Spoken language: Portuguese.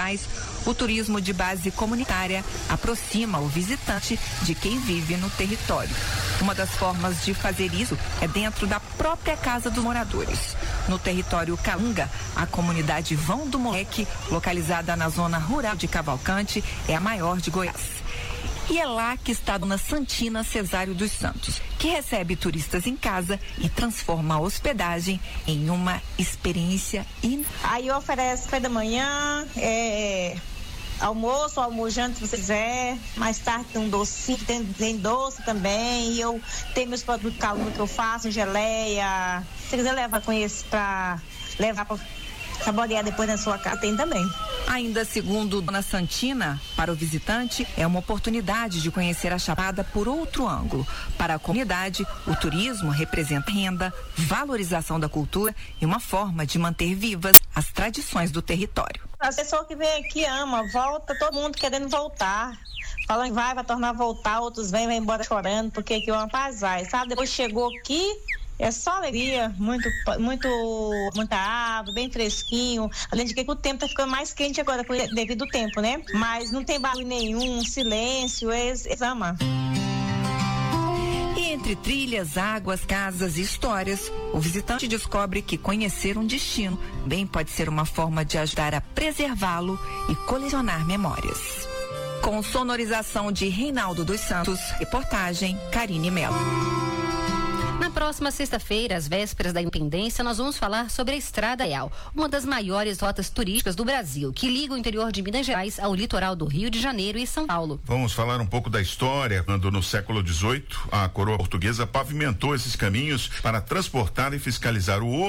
tradicionais, o turismo de base comunitária aproxima o visitante de quem vive no território. Uma das formas de fazer isso é dentro da própria casa dos moradores. No território Calunga, a comunidade Vão do Moleque, localizada na zona rural de Cavalcante, é a maior de Goiás. E é lá que está a dona Santina Cesário dos Santos, que recebe turistas em casa e transforma a hospedagem em uma experiência Aí oferece café da manhã, almoço, almojante se você quiser, mais tarde tem um docinho, tem doce também, e eu tenho meus produtos calma que eu faço, geleia, se você quiser levar para levar para saborear depois na sua casa, tem também. Ainda segundo dona Santina, para o visitante é uma oportunidade de conhecer a Chapada por outro ângulo. Para a comunidade, o turismo representa renda, valorização da cultura e uma forma de manter vivas as tradições do território. As pessoas que vêm aqui ama, volta, todo mundo querendo voltar. Falando que vai tornar a voltar, outros vêm, vai embora chorando, porque aqui é uma paisagem, sabe? Depois chegou aqui, é só alegria, muita árvore, bem fresquinho. Além de que o tempo tá ficando mais quente agora devido ao tempo, né? Mas não tem barulho nenhum, silêncio, eles amam. E entre trilhas, águas, casas e histórias, o visitante descobre que conhecer um destino bem pode ser uma forma de ajudar a preservá-lo e colecionar memórias. Com sonorização de Reinaldo dos Santos, reportagem Karine Mello. Na próxima sexta-feira, às vésperas da independência, nós vamos falar sobre a Estrada Real, uma das maiores rotas turísticas do Brasil, que liga o interior de Minas Gerais ao litoral do Rio de Janeiro e São Paulo. Vamos falar um pouco da história, quando no século XVIII a coroa portuguesa pavimentou esses caminhos para transportar e fiscalizar o ouro